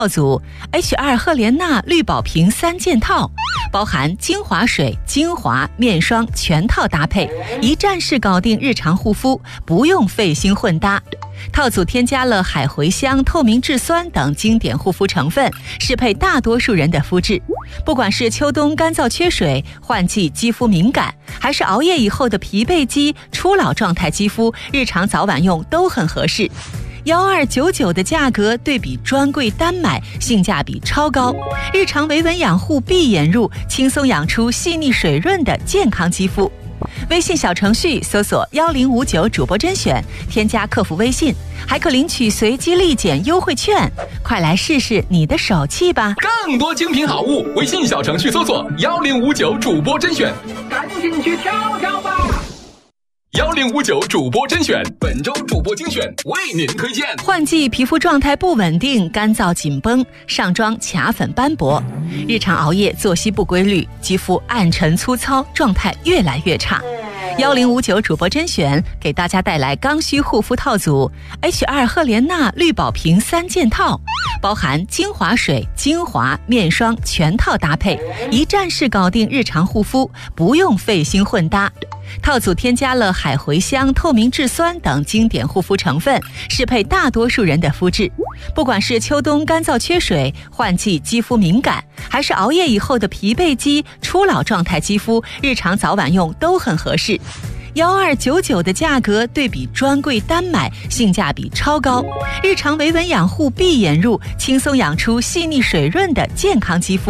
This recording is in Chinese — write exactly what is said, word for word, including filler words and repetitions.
套组 H 二 赫莲娜绿宝瓶三件套，包含精华水、精华、面霜全套搭配，一站式搞定日常护肤，不用费心混搭。套组添加了海茴香、透明质酸等经典护肤成分，适配大多数人的肤质。不管是秋冬干燥缺水、换季肌肤敏感，还是熬夜以后的疲惫肌、初老状态肌肤，日常早晚用都很合适。幺二九九的价格对比专柜单买，性价比超高。日常维稳养护闭眼入，轻松养出细腻水润的健康肌肤。微信小程序搜索幺零五九主播甄选，添加客服微信，还可领取随机立减优惠券。快来试试你的手气吧！ 更多精品好物，微信小程序搜索幺零五九主播甄选， 赶紧去挑挑吧！ 幺零五九主播甄选，本周主播精选为您推荐。 换季皮肤状态不稳定，干燥紧绷，上妆卡粉斑驳，日常熬夜作息不规律，肌肤暗沉粗糙，状态越来越差。幺零五九主播甄选给大家带来刚需护肤套组 H 二 赫莲娜绿宝瓶三件套，包含精华水、精华、面霜全套搭配，一站式搞定日常护肤，不用费心混搭。套组添加了海茴香、透明质酸等经典护肤成分，适配大多数人的肤质。不管是秋冬干燥缺水、换季肌肤敏感，还是熬夜以后的疲惫肌、初老状态肌肤，日常早晚用都很合适。幺二九九的价格对比专柜单买，性价比超高。日常维稳养护闭眼入，轻松养出细腻水润的健康肌肤。